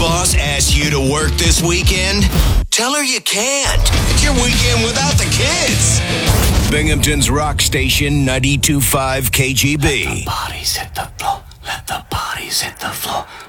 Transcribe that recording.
boss asks you to work this weekend? Tell her you can't. It's your weekend without the kids. Binghamton's Rock Station 92.5 KGB. Bodies hit the floor. Let the bodies hit the floor.